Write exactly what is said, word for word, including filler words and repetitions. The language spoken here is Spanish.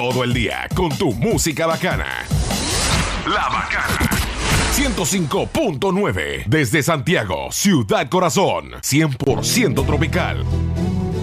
todo el día con tu música bacana. La Bacana. ciento cinco punto nueve desde Santiago, Ciudad Corazón. cien por ciento tropical.